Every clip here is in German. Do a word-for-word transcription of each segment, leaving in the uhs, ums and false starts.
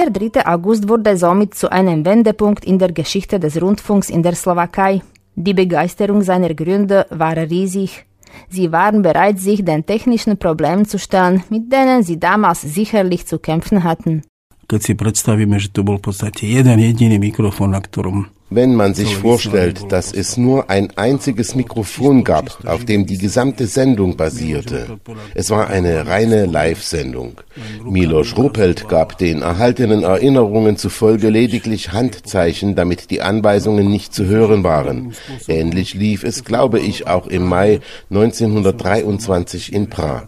Der dritte August wurde somit zu einem Wendepunkt in der Geschichte des Rundfunks in der Slowakei. Die Begeisterung seiner Gründer war riesig. Sie waren bereit, sich den technischen Problemen zu stellen, mit denen sie damals sicherlich zu kämpfen hatten. Keď si predstavíme, že to bol v podstate jeden jediný mikrofón, na ktorom Wenn man sich vorstellt, dass es nur ein einziges Mikrofon gab, auf dem die gesamte Sendung basierte. Es war eine reine Live-Sendung. Miloš Rupelt gab den erhaltenen Erinnerungen zufolge lediglich Handzeichen, damit die Anweisungen nicht zu hören waren. Ähnlich lief es, glaube ich, auch im Mai neunzehnhundertdreiundzwanzig in Prag.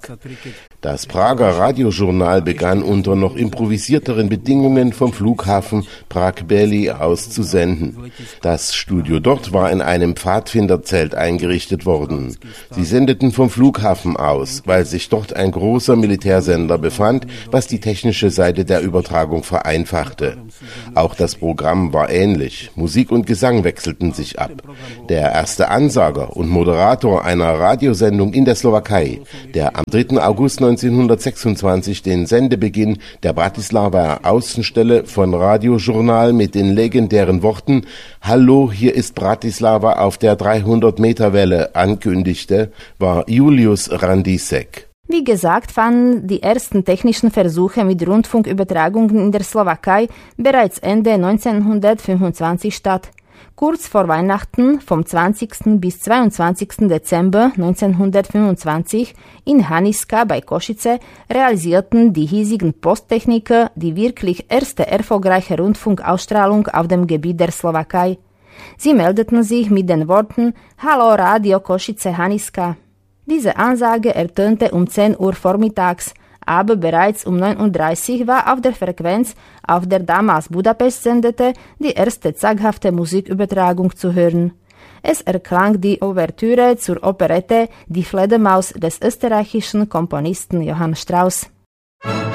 Das Prager Radiojournal begann unter noch improvisierteren Bedingungen vom Flughafen Prag-Bely aus zu senden. Das Studio dort war in einem Pfadfinderzelt eingerichtet worden. Sie sendeten vom Flughafen aus, weil sich dort ein großer Militärsender befand, was die technische Seite der Übertragung vereinfachte. Auch das Programm war ähnlich. Musik und Gesang wechselten sich ab. Der erste Ansager und Moderator einer Radiosendung in der Slowakei, der am dritten August neunzehnhundertsechsundzwanzig den Sendebeginn der Bratislava Außenstelle von Radiojournal mit den legendären Worten „Hallo, hier ist Bratislava auf der dreihundert Meter Welle" ankündigte, war Julius Randíček. Wie gesagt, fanden die ersten technischen Versuche mit Rundfunkübertragungen in der Slowakei bereits Ende neunzehnhundertfünfundzwanzig statt. Kurz vor Weihnachten, vom zwanzigsten bis zweiundzwanzigsten Dezember neunzehnhundertfünfundzwanzig, in Haniska bei Košice realisierten die hiesigen Posttechniker die wirklich erste erfolgreiche Rundfunkausstrahlung auf dem Gebiet der Slowakei. Sie meldeten sich mit den Worten „Hallo Radio Košice Haniska". Diese Ansage ertönte um zehn Uhr vormittags, aber bereits um neun Uhr dreißig war auf der Frequenz, auf der damals Budapest sendete, die erste zaghafte Musikübertragung zu hören. Es erklang die Ouvertüre zur Operette Die Fledermaus des österreichischen Komponisten Johann Strauss.